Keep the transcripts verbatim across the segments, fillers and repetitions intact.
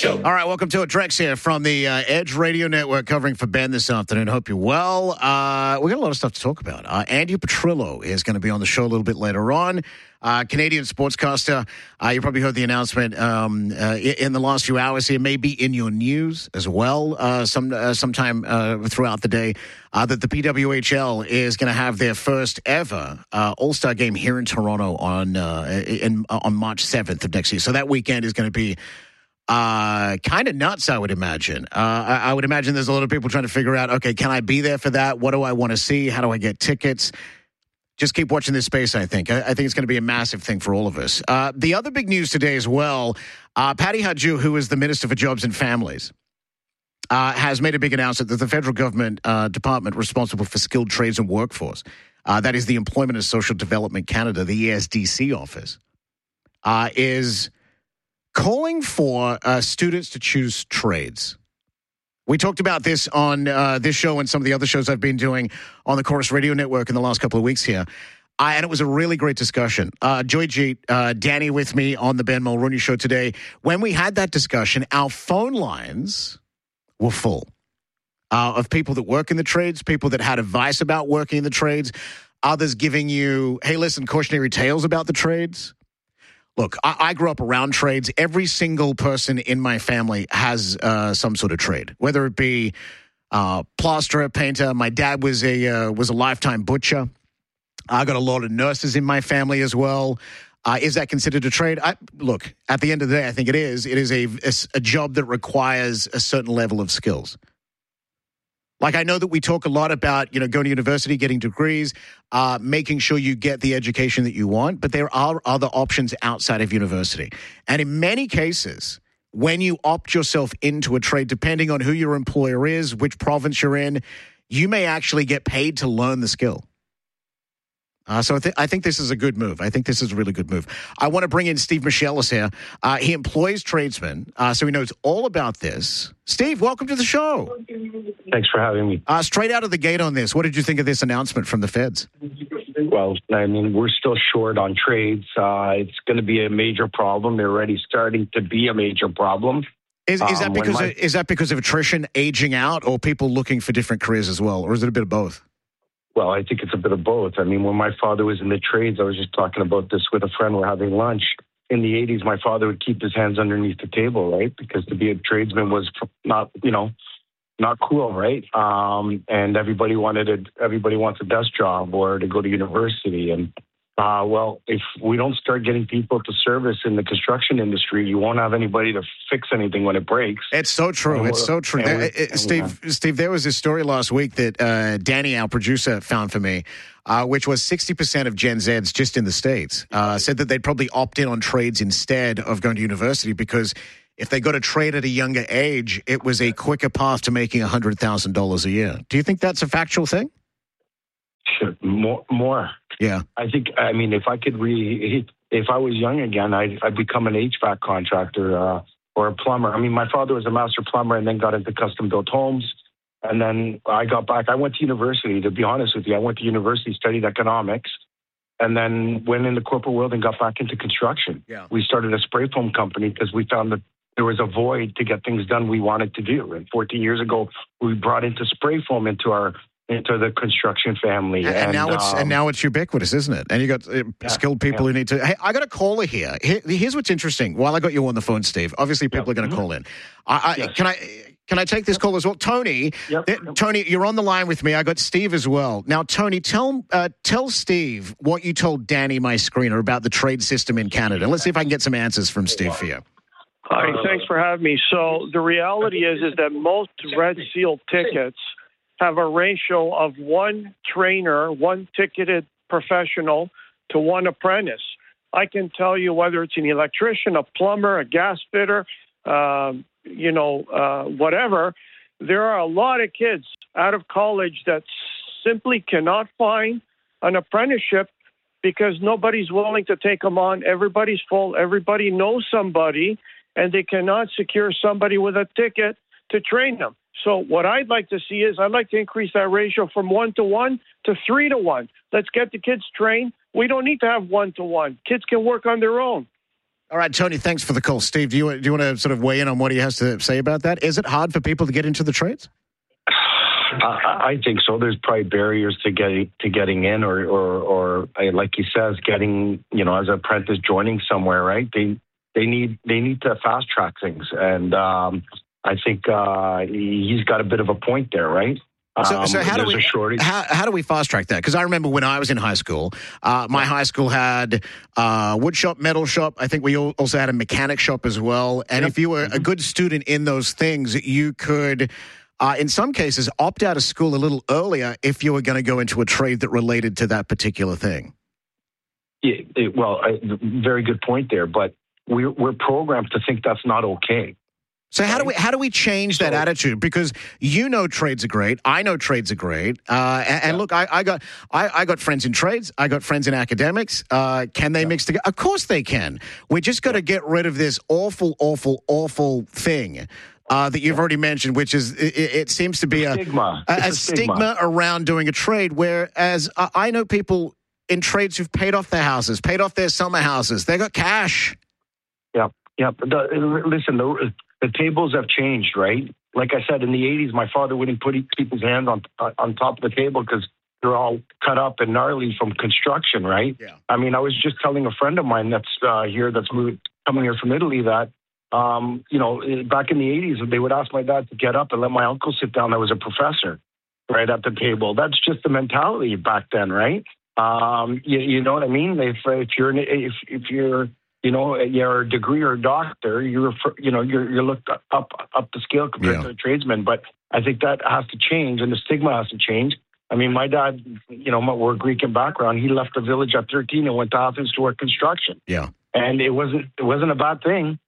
Show. All right, welcome to it. Drex here from the uh, Edge Radio Network covering for Ben this afternoon. Hope you're well. Uh, we got a lot of stuff to talk about. Uh, Andy Petrillo is going to be on the show a little bit later on. Uh, Canadian sportscaster. Uh, you probably heard the announcement um, uh, in the last few hours here, maybe in your news as well, uh, some uh, sometime uh, throughout the day, uh, that the P W H L is going to have their first ever uh, All-Star game here in Toronto on uh, in, on March seventh of next year. So that weekend is going to be Uh, kind of nuts, I would imagine. Uh, I, I would imagine there's a lot of people trying to figure out, okay, can I be there for that? What do I want to see? How do I get tickets? Just keep watching this space, I think. I, I think it's going to be a massive thing for all of us. Uh, the other big news today as well, uh, Patty Hajdu, who is the Minister for Jobs and Families, uh, has made a big announcement that the federal government uh, department responsible for skilled trades and workforce, uh, that is the Employment and Social Development Canada, the E S D C office, uh, is calling for uh, students to choose trades. We talked about this on uh, this show and some of the other shows I've been doing on the Chorus Radio Network in the last couple of weeks here. Uh, and it was a really great discussion. Uh, Joy Jeet, uh, Danny with me on the Ben Mulroney Show today. When we had that discussion, our phone lines were full uh, of people that work in the trades, people that had advice about working in the trades, others giving you, hey, listen, cautionary tales about the trades. Look, I, I grew up around trades. Every single person in my family has uh, some sort of trade, whether it be uh, plasterer, painter. My dad was a uh, was a lifetime butcher. I got a lot of nurses in my family as well. Uh, is that considered a trade? I, look, at the end of the day, I think it is. It is a, a, a job that requires a certain level of skills. Like, I know that we talk a lot about, you know, going to university, getting degrees, uh, making sure you get the education that you want, but there are other options outside of university. And in many cases, when you opt yourself into a trade, depending on who your employer is, which province you're in, you may actually get paid to learn the skill. Uh, so I, th- I think this is a good move. I think this is a really good move. I want to bring in Steve Michelis here. Uh, he employs tradesmen, uh, so he knows all about this. Steve, welcome to the show. Thanks for having me. Uh, straight out of the gate on this, what did you think of this announcement from the feds? Well, I mean, we're still short on trades. Uh, it's going to be a major problem. They're already starting to be a major problem. Is, is, that um, because my, of, is that because of attrition, aging out, or people looking for different careers as well? Or is it a bit of both? Well, I think it's a bit of both. I mean, when my father was in the trades, I was just talking about this with a friend. We're having lunch. In the eighties, my father would keep his hands underneath the table, right? Because to be a tradesman was not, you know, not cool, right? Um, and everybody wanted it. Everybody wants a desk job or to go to university. And uh, well, if we don't start getting people to service in the construction industry, you won't have anybody to fix anything when it breaks. It's so true. It's so true. There, it, Steve, Steve, there was this story last week that uh, Danny, our producer, found for me, uh, which was sixty percent of Gen Zs just in the States uh, said that they'd probably opt in on trades instead of going to university because if they got a trade at a younger age, it was a quicker path to making one hundred thousand dollars a year. Do you think that's a factual thing? Sure. More, more. Yeah. I think, I mean, if I could re, if I was young again, I'd, I'd become an H V A C contractor uh, or a plumber. I mean, my father was a master plumber and then got into custom built homes. And then I got back. I went to university, to be honest with you. I went to university, studied economics, and then went in the corporate world and got back into construction. Yeah. We started a spray foam company because we found that there was a void to get things done we wanted to do. And fourteen years ago, we brought into spray foam into our into the construction family. And, and, and now it's um, and now it's ubiquitous, isn't it? And you got uh, yeah, skilled people yeah. who need to. Hey, I got a caller here. here. Here's what's interesting. While I got you on the phone, Steve, obviously people Yep. are going to Mm-hmm. call in. I, I, Yes. Can I? Can I take this call as well? Tony, Yep. th- Tony, you're on the line with me. I got Steve as well. Now, Tony, tell uh, tell Steve what you told Danny, my screener, about the trade system in Canada. Let's see if I can get some answers from Steve for you. Hi, thanks for having me. So the reality is, is that most Red Seal tickets have a ratio of one trainer, one ticketed professional to one apprentice. I can tell you whether it's an electrician, a plumber, a gas fitter, um, you know, uh, whatever. There are a lot of kids out of college that simply cannot find an apprenticeship because nobody's willing to take them on. Everybody's full. Everybody knows somebody, and they cannot secure somebody with a ticket to train them. So what I'd like to see is I'd like to increase that ratio from one to one to three to one. Let's get the kids trained. We don't need to have one to one. Kids can work on their own. All right, Tony, thanks for the call. Steve, do you, do you want to sort of weigh in on what he has to say about that? Is it hard for people to get into the trades? I, I think so. There's probably barriers to getting to getting in, or, or, or like he says, getting, you know, as an apprentice, joining somewhere, right? They they need they need to fast track things, and um, I think uh, he's got a bit of a point there, right? So, um, so how do we how, how do we fast track that? Because I remember when I was in high school, uh, my high school had uh, wood shop, metal shop. I think we also had a mechanic shop as well. And yep. if you were a good student in those things, you could, uh, in some cases, opt out of school a little earlier if you were going to go into a trade that related to that particular thing. Yeah, it, well, I, very good point there. But we're we're programmed to think that's not okay. So how do we how do we change that so, attitude? Because you know trades are great. I know trades are great. Uh, and, and look, I, I got I, I got friends in trades. I got friends in academics. Uh, can they yeah. mix together? Of course they can. We just got to get rid of this awful, awful, awful thing uh, that you've already mentioned, which is it, it seems to be a stigma. a, a, a stigma. stigma around doing a trade. Whereas uh, I know people in trades who've paid off their houses, paid off their summer houses. They got cash. Yeah, yeah. The, listen, the. The tables have changed, right? Like I said, in the eighties, my father wouldn't put keep his hands on on top of the table because they're all cut up and gnarly from construction, right? Yeah. I mean, I was just telling a friend of mine that's uh, here, that's moved, coming here from Italy, that, um, you know, back in the eighties, they would ask my dad to get up and let my uncle sit down. That was a professor right at the table. That's just the mentality back then, right? Um, you, you know what I mean? If, if you're if if you're You know, you're a degree or a doctor, you're, you know, you're, you're looked up, up the scale compared yeah. to a tradesman. But I think that has to change, and the stigma has to change. I mean, my dad, you know, we're Greek in background. He left the village at thirteen and went to Athens to work construction. Yeah. And it wasn't, it wasn't a bad thing.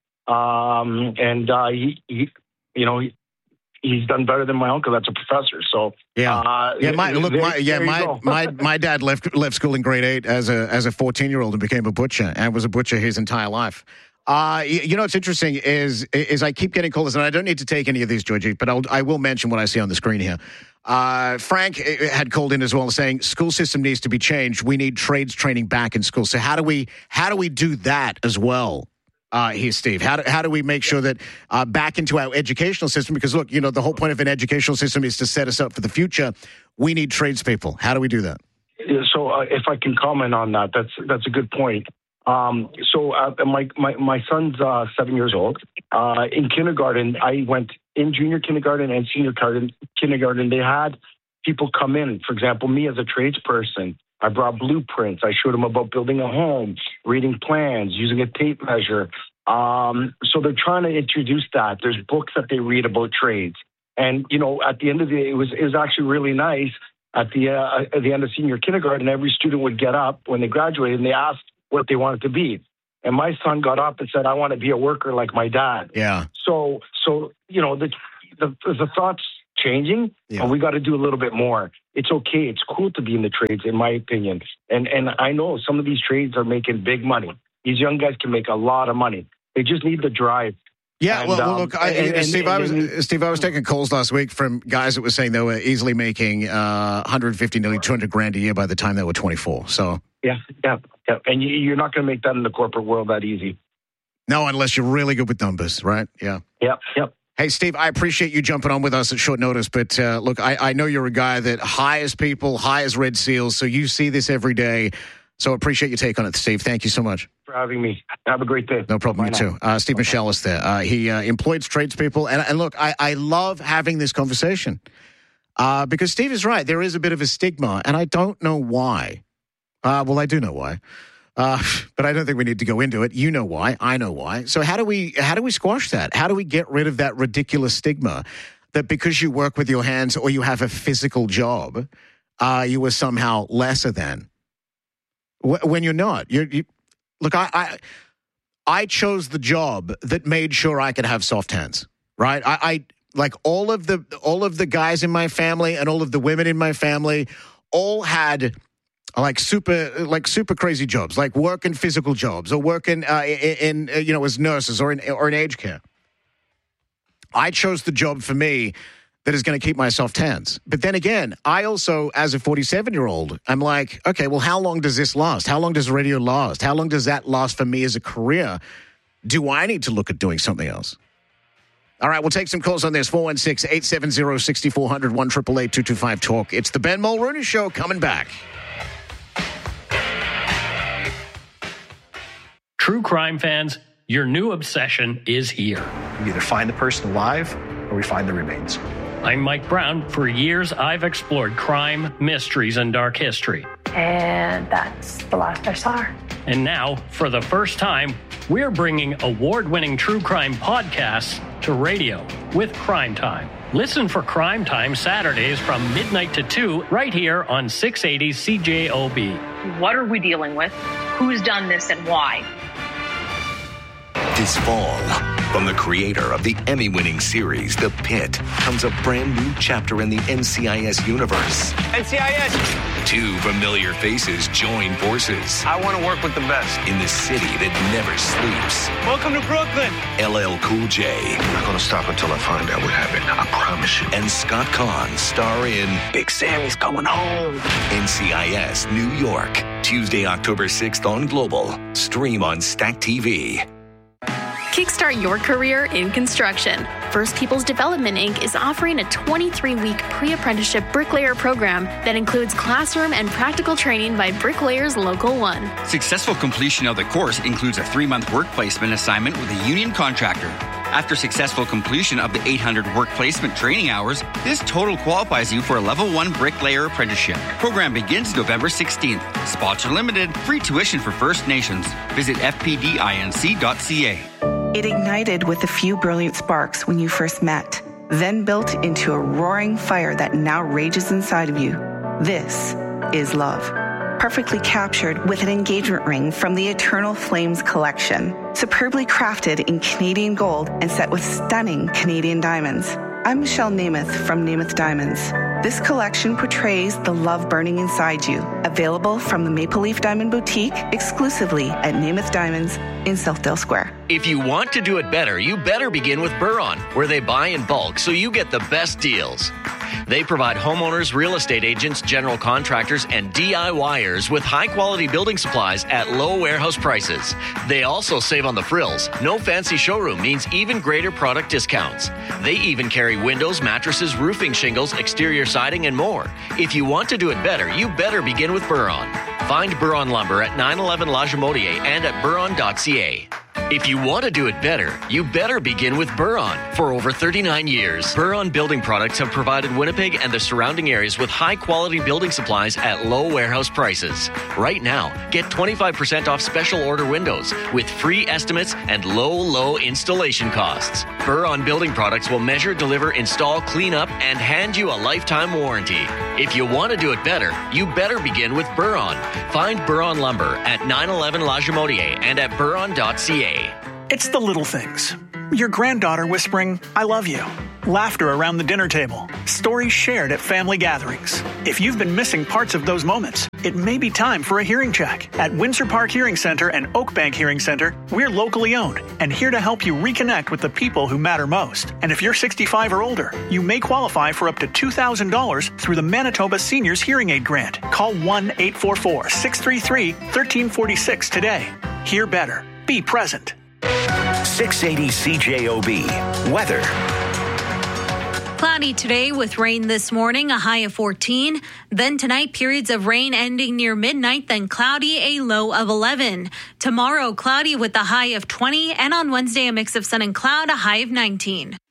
Um, and uh, he, he, you know, he, he's done better than my uncle. That's a professor. So yeah, uh, yeah. My look, there, my, yeah, my, my my dad left left school in grade eight as a as a fourteen year old and became a butcher and was a butcher his entire life. Uh, you, you know what's interesting is is I keep getting callers, and I don't need to take any of these, Georgie, but I'll, I will mention what I see on the screen here. Uh, Frank had called in as well, saying school system needs to be changed. We need trades training back in school. So how do we how do we do that as well? Uh, here, Steve, how do, how do we make sure that uh, back into our educational system? Because, look, you know, the whole point of an educational system is to set us up for the future. We need tradespeople. How do we do that? So uh, if I can comment on that, that's that's a good point. Um, so uh, my, my, my son's uh, seven years old. Uh, in kindergarten, I went in junior kindergarten and senior kindergarten. They had people come in, for example, me as a tradesperson. I brought blueprints. I showed them about building a home, reading plans, using a tape measure. Um, so they're trying to introduce that. There's books that they read about trades. And, you know, at the end of the day, it was, it was actually really nice. At the, uh, at the end of senior kindergarten, every student would get up when they graduated and they asked what they wanted to be. And my son got up and said, I want to be a worker like my dad. Yeah. So, so you know, the, the, the thoughts changing, yeah. and we got to do a little bit more. It's okay. It's cool to be in the trades, in my opinion. And and I know some of these trades are making big money. These young guys can make a lot of money. They just need the drive. Yeah, and, well, well, um, look, I, and, and, Steve, and, I was and, Steve, I was taking calls last week from guys that were saying they were easily making uh, one hundred fifty, nearly two hundred grand a year by the time they were twenty-four. So yeah, yeah, yeah. And you, you're not going to make that in the corporate world that easy. No, unless you're really good with numbers, right? Yeah. Yep, yep. Hey, Steve, I appreciate you jumping on with us at short notice, but uh, look, I, I know you're a guy that hires people, hires Red Seals, so you see this every day. So I appreciate your take on it, Steve. Thank you so much. For having me. Have a great day. No problem. Bye You now. too. Uh, Steve Michalis there. Uh, he uh, employs tradespeople. And, and look, I, I love having this conversation uh, because Steve is right. There is a bit of a stigma, and I don't know why. Uh, well, I do know why. Uh, but I don't think we need to go into it. You know why. I know why. So how do we how do we squash that? How do we get rid of that ridiculous stigma that because you work with your hands or you have a physical job, uh, you are somehow lesser than? When you're not. You're, you look, I, I I chose the job that made sure I could have soft hands. Right? I, I like all of the all of the guys in my family and all of the women in my family all had like super, like super crazy jobs, like working physical jobs or working uh, in, in, you know, as nurses or in or in aged care. I chose the job for me that is going to keep my soft hands. But then again, I also, as a forty-seven-year-old, I'm like, okay, well, how long does this last? How long does radio last? How long does that last for me as a career? do I need to look at doing something else? All right, we'll take some calls on this. four one six, eight seven zero, six four zero zero, one eight eight eight, two two five, talk. It's the Ben Mulrooney Show coming back. True crime fans, your new obsession is here. We either find the person alive or we find the remains. I'm Mike Brown. For years, I've explored crime, mysteries, and dark history. And that's the last I saw her. And now, for the first time, we're bringing award-winning true crime podcasts to radio with Crime Time. Listen for Crime Time Saturdays from midnight to two right here on six eighty C J O B. What are we dealing with? Who's done this and why? This fall, from the creator of the Emmy-winning series, The Pit, comes a brand new chapter in the N C I S universe. N C I S! Two familiar faces join forces. I want to work with the best. In the city that never sleeps. Welcome to Brooklyn! L L Cool J. I'm not going to stop until I find out what happened. I promise you. And Scott Kahn star in Big Sammy's coming home. N C I S New York. Tuesday, October sixth on Global. Stream on Stack T V. Kickstart your career in construction. First Peoples Development Incorporated is offering a twenty-three week pre-apprenticeship bricklayer program that includes classroom and practical training by Bricklayers Local one. Successful completion of the course includes a three-month work placement assignment with a union contractor. After successful completion of the eight hundred work placement training hours, this total qualifies you for a level one bricklayer apprenticeship. Program begins November sixteenth. Spots are limited. Free tuition for First Nations. Visit f p d inc dot c a. It ignited with a few brilliant sparks when you first met, then built into a roaring fire that now rages inside of you. This is love. Perfectly captured with an engagement ring from the Eternal Flames collection, superbly crafted in Canadian gold and set with stunning Canadian diamonds. I'm Michelle Namath from Namath Diamonds. This collection portrays the love burning inside you. Available from the Maple Leaf Diamond Boutique exclusively at Namath Diamonds in Southdale Square. If you want to do it better, you better begin with Buron, where they buy in bulk so you get the best deals. They provide homeowners, real estate agents, general contractors, and DIYers with high-quality building supplies at low warehouse prices. They also save on the frills. No fancy showroom means even greater product discounts. They even carry windows, mattresses, roofing shingles, exterior siding, and more. If you want to do it better, you better begin with Buron. Find Buron Lumber at nine eleven La Jamodier and at buron dot c a. If you want to do it better, you better begin with Buron. For over thirty-nine years, Buron Building Products have provided Winnipeg and the surrounding areas with high-quality building supplies at low warehouse prices. Right now, get twenty-five percent off special order windows with free estimates and low, low installation costs. Buron Building Products will measure, deliver, install, clean up, and hand you a lifetime warranty. If you want to do it better, you better begin with Buron. Find Buron Lumber at nine eleven La Jamodier and at buron dot c a. It's the little things. Your granddaughter whispering, I love you. Laughter around the dinner table. Stories shared at family gatherings. If you've been missing parts of those moments, it may be time for a hearing check. At Windsor Park Hearing Center and Oakbank Hearing Center, we're locally owned and here to help you reconnect with the people who matter most. And if you're sixty-five or older, you may qualify for up to two thousand dollars through the Manitoba Seniors Hearing Aid Grant. Call one eight four four, six three three, one three four six today. Hear better. Be present. six eighty C J O B. Weather. Cloudy today with rain this morning, a high of fourteen. Then tonight, periods of rain ending near midnight, then cloudy, a low of eleven. Tomorrow, cloudy with a high of twenty. And on Wednesday, a mix of sun and cloud, a high of nineteen.